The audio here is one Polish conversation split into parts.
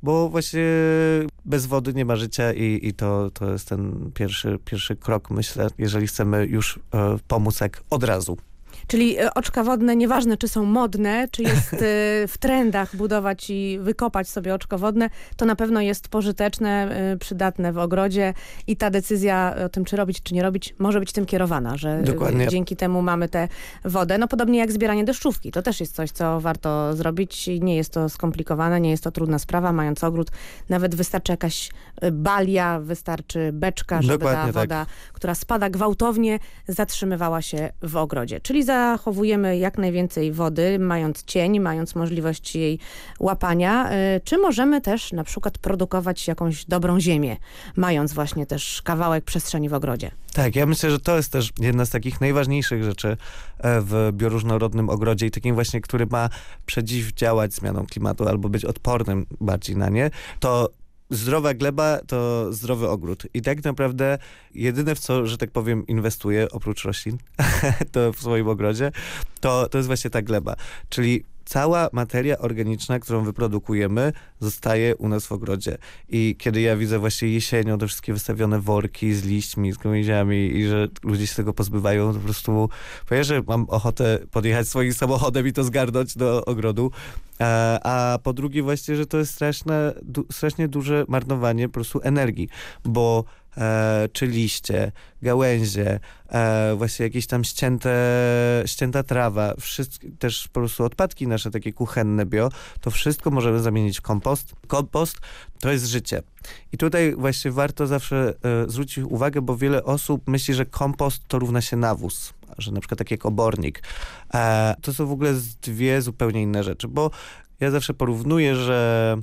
bo właśnie bez wody nie ma życia i to jest ten pierwszy krok, myślę, jeżeli chcemy już pomóc jak od razu. Czyli oczka wodne, nieważne czy są modne, czy jest w trendach budować i wykopać sobie oczko wodne, to na pewno jest pożyteczne, przydatne w ogrodzie i ta decyzja o tym, czy robić, czy nie robić, może być tym kierowana, że Dokładnie. Dzięki temu mamy tę wodę. No podobnie jak zbieranie deszczówki. To też jest coś, co warto zrobić. Nie jest to skomplikowane, nie jest to trudna sprawa. Mając ogród, nawet wystarczy jakaś balia, wystarczy beczka, żeby Dokładnie ta woda, która spada gwałtownie, zatrzymywała się w ogrodzie. Czyli zachowujemy jak najwięcej wody, mając cień, mając możliwość jej łapania. Czy możemy też na przykład produkować jakąś dobrą ziemię, mając właśnie też kawałek przestrzeni w ogrodzie? Tak, ja myślę, że to jest też jedna z takich najważniejszych rzeczy w bioróżnorodnym ogrodzie i takim właśnie, który ma przeciwdziałać zmianom klimatu albo być odpornym bardziej na nie, to zdrowa gleba to zdrowy ogród. I tak naprawdę jedyne, w co, że tak powiem, inwestuję, oprócz roślin, to w swoim ogrodzie, to jest właśnie ta gleba. Czyli cała materia organiczna, którą wyprodukujemy, zostaje u nas w ogrodzie. I kiedy ja widzę właśnie jesienią te wszystkie wystawione worki z liśćmi, z gałęziami i że ludzie się tego pozbywają, to po prostu powiem, że mam ochotę podjechać swoim samochodem i to zgarnąć do ogrodu. A po drugie właśnie, że to jest strasznie duże marnowanie po prostu energii, bo czy liście, gałęzie, właśnie jakieś tam ścięta trawa, też po prostu odpadki nasze takie kuchenne to wszystko możemy zamienić w kompost. Kompost to jest życie. I tutaj właśnie warto zawsze zwrócić uwagę, bo wiele osób myśli, że kompost to równa się nawóz, że na przykład tak jak obornik. To są w ogóle dwie zupełnie inne rzeczy, bo ja zawsze porównuję, że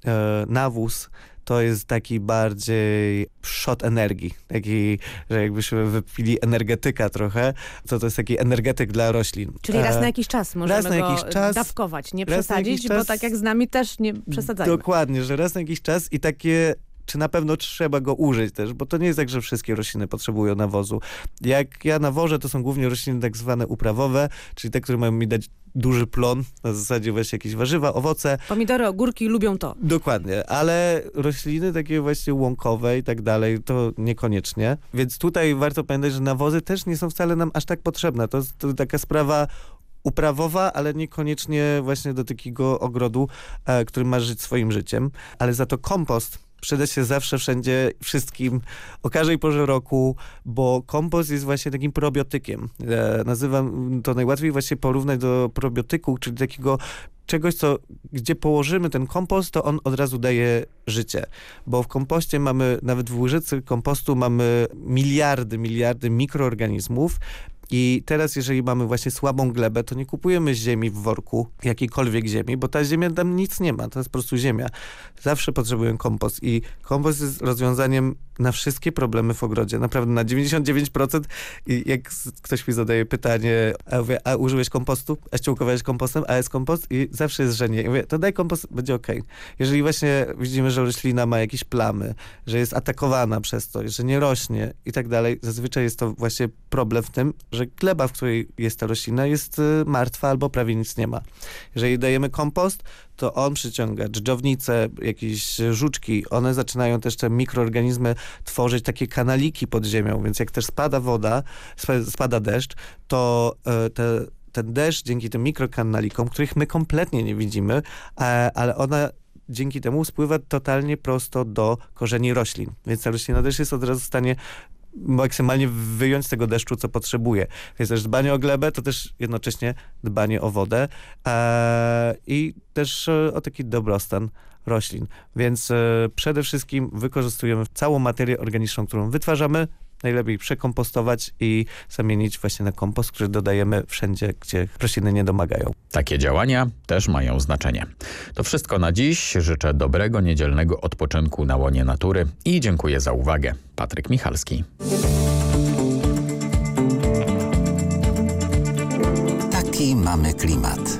nawóz to jest taki bardziej szot energii. Taki, że jakbyśmy wypili energetyka trochę, to jest taki energetyk dla roślin. Czyli raz na jakiś czas możemy dawkować, nie przesadzić, bo tak jak z nami też nie przesadzajmy. Dokładnie, że raz na jakiś czas i takie czy na pewno trzeba go użyć też, bo to nie jest tak, że wszystkie rośliny potrzebują nawozu. Jak ja nawożę, to są głównie rośliny tak zwane uprawowe, czyli te, które mają mi dać duży plon, na zasadzie właśnie jakieś warzywa, owoce. Pomidory, ogórki lubią to. Dokładnie, ale rośliny takie właśnie łąkowe i tak dalej, to niekoniecznie. Więc tutaj warto pamiętać, że nawozy też nie są wcale nam aż tak potrzebne. To jest taka sprawa uprawowa, ale niekoniecznie właśnie do takiego ogrodu, który ma żyć swoim życiem. Ale za to kompost przyda się zawsze, wszędzie, wszystkim, o każdej porze roku, bo kompost jest właśnie takim probiotykiem. Nazywam to najłatwiej właśnie porównać do probiotyku, czyli takiego czegoś, gdzie położymy ten kompost, to on od razu daje życie. Bo w kompoście mamy, nawet w łyżeczce kompostu mamy miliardy mikroorganizmów. I teraz, jeżeli mamy właśnie słabą glebę, to nie kupujemy ziemi w worku, jakiejkolwiek ziemi, bo ta ziemia tam nic nie ma, to jest po prostu ziemia. Zawsze potrzebuję kompost i kompost jest rozwiązaniem na wszystkie problemy w ogrodzie. Naprawdę na 99%. I jak ktoś mi zadaje pytanie, a ja mówię, a użyłeś kompostu? A ściółkowałeś kompostem? A jest kompost? I zawsze jest, że nie. I mówię, to daj kompost, będzie okej. Jeżeli właśnie widzimy, że roślina ma jakieś plamy, że jest atakowana przez to, że nie rośnie i tak dalej, zazwyczaj jest to właśnie problem w tym, że gleba, w której jest ta roślina, jest martwa albo prawie nic nie ma. Jeżeli dajemy kompost, to on przyciąga dżdżownice, jakieś żuczki, one zaczynają też te mikroorganizmy tworzyć takie kanaliki pod ziemią, więc jak też spada woda, spada deszcz, to ten deszcz dzięki tym mikrokanalikom, których my kompletnie nie widzimy, ale ona dzięki temu spływa totalnie prosto do korzeni roślin. Więc ta roślina też jest od razu w stanie maksymalnie wyjąć z tego deszczu, co potrzebuje. Więc też dbanie o glebę, to też jednocześnie dbanie o wodę i też o taki dobrostan roślin. Więc przede wszystkim wykorzystujemy całą materię organiczną, którą wytwarzamy, najlepiej przekompostować i zamienić właśnie na kompost, który dodajemy wszędzie, gdzie rośliny nie domagają. Takie działania też mają znaczenie. To wszystko na dziś. Życzę dobrego niedzielnego odpoczynku na łonie natury i dziękuję za uwagę. Patryk Michalski. Taki mamy klimat.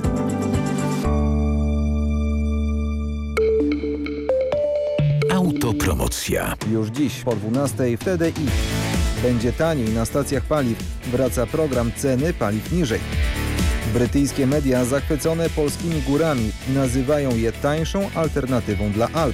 Autopromocja. Już dziś po 12:00 w TDI. Będzie taniej na stacjach paliw. Wraca program Ceny paliw niżej. Brytyjskie media zachwycone polskimi górami nazywają je tańszą alternatywą dla Alp.